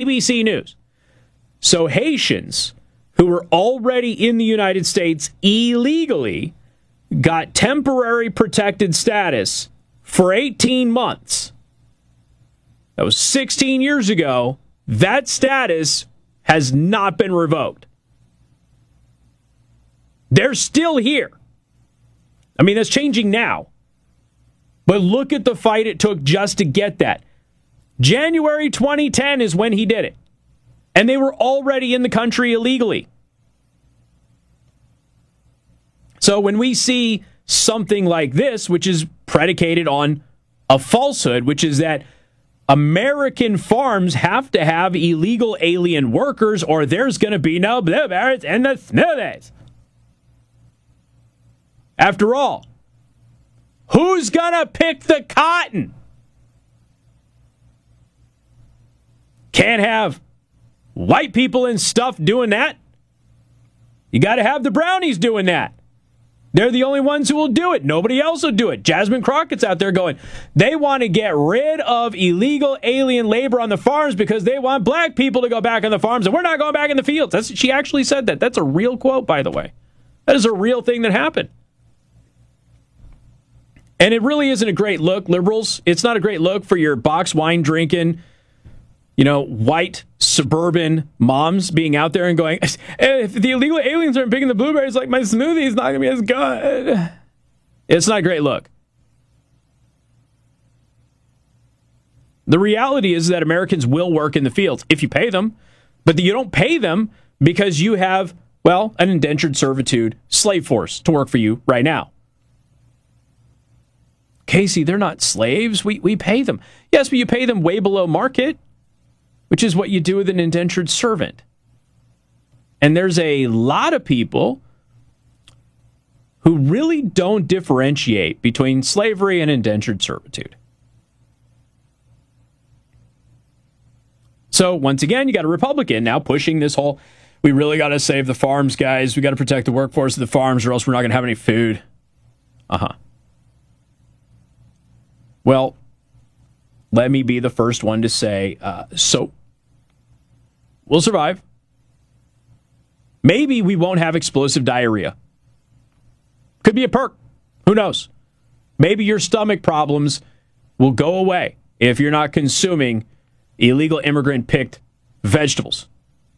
ABC News. So Haitians who were already in the United States illegally got temporary protected status for 18 months. That was 16 years ago. That status has not been revoked. They're still here. I mean, that's changing now. But look at the fight it took just to get that. January 2010 is when he did it. And they were already in the country illegally. So when we see something like this, which is predicated on a falsehood, which is that American farms have to have illegal alien workers or there's going to be no blueberries in the smoothies. After all, who's going to pick the cotton? Can't have white people and stuff doing that. You got to have the brownies doing that. They're the only ones who will do it. Nobody else will do it. Jasmine Crockett's out there going, they want to get rid of illegal alien labor on the farms because they want black people to go back on the farms and we're not going back in the fields. She actually said that. That's a real quote, by the way. That is a real thing that happened. And it really isn't a great look, liberals. It's not a great look for your box wine drinking, white suburban moms being out there and going, if the illegal aliens aren't picking the blueberries like my smoothie, it's not going to be as good. It's not a great look. The reality is that Americans will work in the fields if you pay them, but you don't pay them because you have, an indentured servitude slave force to work for you right now. Casey, they're not slaves. We pay them. Yes, but you pay them way below market, which is what you do with an indentured servant. And there's a lot of people who really don't differentiate between slavery and indentured servitude. So once again, you got a Republican now pushing this whole, we really got to save the farms, guys. We got to protect the workforce of the farms or else we're not going to have any food. Well, let me be the first one to say, so we'll survive. Maybe we won't have explosive diarrhea. Could be a perk. Who knows? Maybe your stomach problems will go away if you're not consuming illegal immigrant-picked vegetables.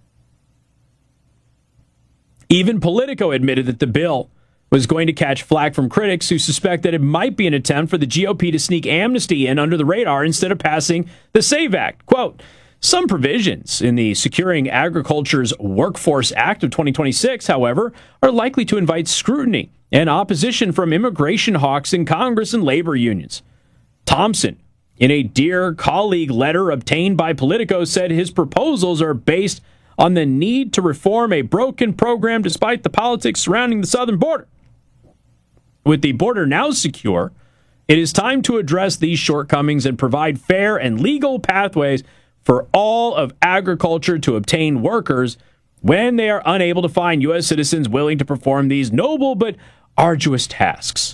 Even Politico admitted that the bill was going to catch flack from critics who suspect that it might be an attempt for the GOP to sneak amnesty in under the radar instead of passing the SAVE Act. Quote, some provisions in the Securing Agriculture's Workforce Act of 2026, however, are likely to invite scrutiny and opposition from immigration hawks in Congress and labor unions. Thompson, in a Dear Colleague letter obtained by Politico, said his proposals are based on the need to reform a broken program despite the politics surrounding the southern border. With the border now secure, it is time to address these shortcomings and provide fair and legal pathways for all of agriculture to obtain workers when they are unable to find U.S. citizens willing to perform these noble but arduous tasks.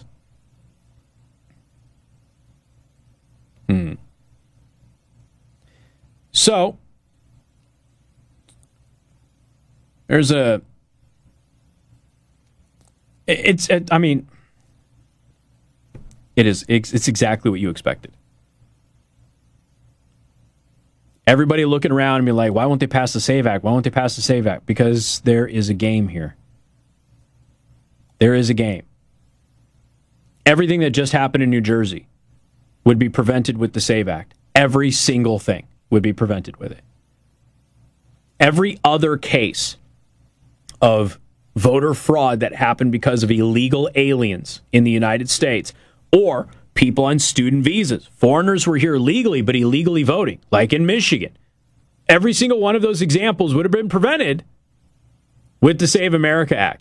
So, there's it's exactly what you expected. Everybody looking around and be like, why won't they pass the SAVE Act? Why won't they pass the SAVE Act? Because there is a game here. There is a game. Everything that just happened in New Jersey would be prevented with the SAVE Act. Every single thing would be prevented with it. Every other case of voter fraud that happened because of illegal aliens in the United States or people on student visas, foreigners were here legally but illegally voting, like in Michigan. Every single one of those examples would have been prevented with the Save America Act.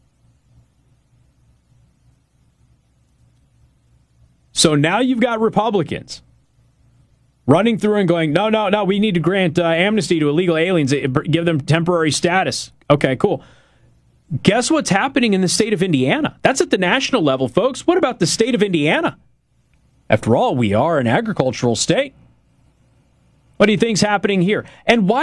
So now you've got Republicans running through and going, no, we need to grant amnesty to illegal aliens, give them temporary status. Okay, cool. Guess what's happening in the state of Indiana? That's at the national level, folks. What about the state of Indiana? After all, we are an agricultural state. What do you think's happening here? And why